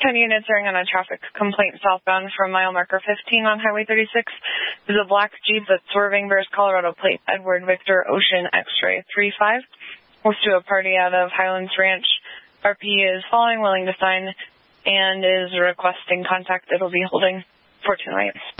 10 units are on a traffic complaint southbound from mile marker 15 on Highway 36. There's a black Jeep that's swerving, bears Colorado plate, Edward Victor Ocean X-ray 35. Close to a party out of Highlands Ranch. RP is following, willing to sign, and is requesting contact. It'll be holding for tonight.